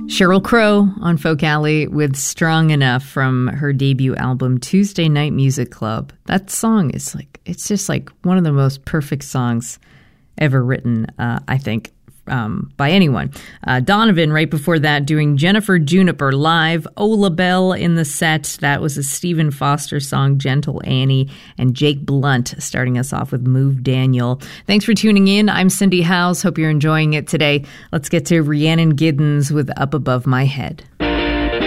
Sheryl Crow on Folk Alley with Strong Enough from her debut album Tuesday Night Music Club. That song is it's just one of the most perfect songs ever written, I think, by anyone. Donovan right before that doing Jennifer Juniper live, Ola Bell in the set. That was a Stephen Foster song, Gentle Annie, and Jake Blunt starting us off with Move Daniel. Thanks for tuning in. I'm Cindy Howes. Hope you're enjoying it today. Let's get to Rhiannon Giddens with Up Above My Head.